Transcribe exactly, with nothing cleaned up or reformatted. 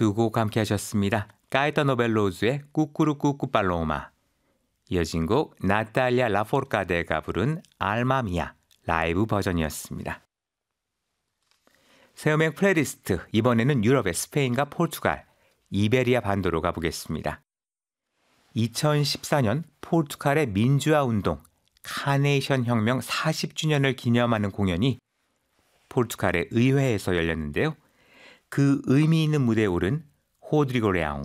두 곡 함께 하셨습니다. 까에타노 벨로우즈의 꾸꾸루꾸꾸 팔로마, 이어진 곡 나탈리아 라포르카데가 부른 알마미아 라이브 버전이었습니다. 새음악 플레이리스트, 이번에는 유럽의 스페인과 포르투갈, 이베리아 반도로 가보겠습니다. 이천십사 년 포르투갈의 민주화 운동 카네이션 혁명 사십 주년을 기념하는 공연이 포르투갈의 의회에서 열렸는데요. 그 의미 있는 무대에 오른 호드리고 레아옹,